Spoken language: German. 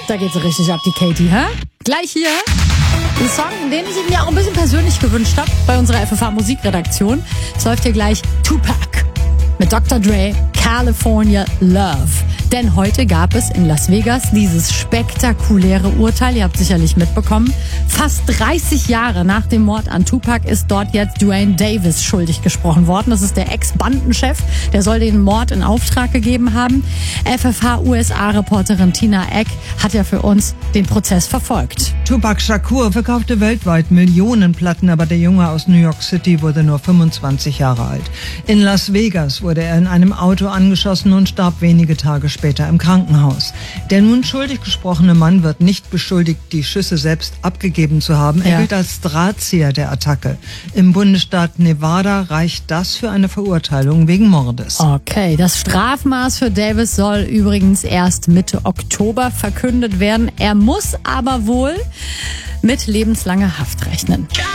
Da geht sie richtig ab, die Katie, hä? Gleich hier ein Song, den ich mir auch ein bisschen persönlich gewünscht habe bei unserer FFH Musikredaktion. Es läuft hier gleich Tupac mit Dr. Dre, California Love. Denn heute gab es in Las Vegas dieses spektakuläre Urteil. Ihr habt sicherlich mitbekommen. Fast 30 Jahre nach dem Mord an Tupac ist dort jetzt Duane Davis schuldig gesprochen worden. Das ist der Ex-Bandenchef. Der soll den Mord in Auftrag gegeben haben. FFH-USA-Reporterin Tina Eck hat ja für uns den Prozess verfolgt. Tupac Shakur verkaufte weltweit Millionen Platten, aber der Junge aus New York City wurde nur 25 Jahre alt. In Las Vegas wurde er in einem Auto angeschossen und starb wenige Tage später im Krankenhaus. Der nun schuldig gesprochene Mann wird nicht beschuldigt, die Schüsse selbst abgegeben zu haben. Er gilt als Drahtzieher der Attacke. Im Bundesstaat Nevada reicht das für eine Verurteilung wegen Mordes. Okay, das Strafmaß für Davis soll übrigens erst Mitte Oktober verkündet werden. Er muss aber wohl mit lebenslanger Haft rechnen.